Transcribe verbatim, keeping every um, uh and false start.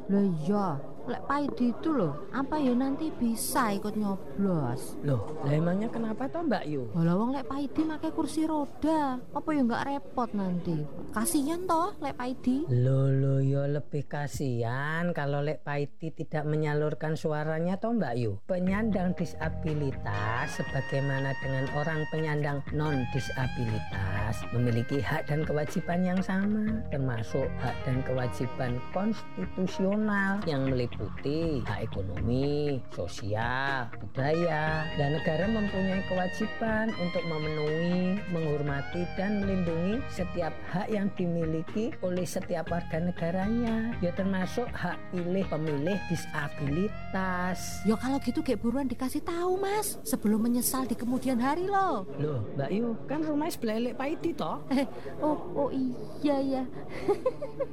Lah iya, lek Paidi itu loh, apa ya nanti bisa ikut nyoblos? Loh, lah emangnya kenapa toh Mbak Yu? Walau wong lek Paidi pakai kursi roda, apa ya nggak repot nanti? Kasihan toh lek Paidi. Loh, loh ya lebih kasihan kalau Lek Paidi tidak menyalurkan suaranya toh Mbak Yu. Penyandang disabilitas sebagaimana dengan orang penyandang non disabilitas memiliki hak dan kewajiban yang sama, termasuk hak dan kewajiban konstitusional yang meliputi hak ekonomi, sosial, budaya, dan negara mempunyai kewajiban untuk memenuhi, menghormati, dan melindungi setiap hak yang dimiliki oleh setiap warga negaranya, ya termasuk hak pilih pemilih disabilitas. Ya kalau gitu kayak buruan dikasih tahu mas, sebelum menyesal di kemudian hari loh. Loh Mbak Yu, kan rumahnya sebelah Lek Paidi toh? Eh, oh, oh iya ya.